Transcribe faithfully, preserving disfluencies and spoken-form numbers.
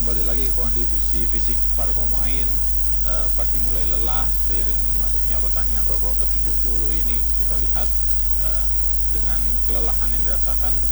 kembali lagi ke kondisi fisik para pemain, uh, pasti mulai lelah seiring masuknya pertandingan babak ke tujuh puluh ini. Kita lihat uh, dengan kelelahan yang dirasakan